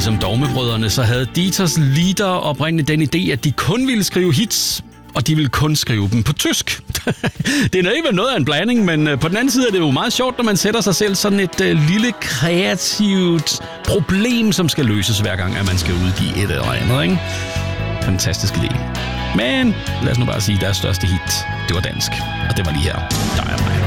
ligesom Dogmebrødrene, så havde Dieters leader oprindeligt den idé, at de kun ville skrive hits, og de ville kun skrive dem på tysk. Det er næppe noget af en blanding, men på den anden side er det jo meget sjovt, når man sætter sig selv sådan et lille kreativt problem, som skal løses hver gang, at man skal udgive et eller andet, ikke? Fantastisk idé. Men lad os nu bare sige, at deres største hit, det var dansk. Og det var lige her. Der er mig.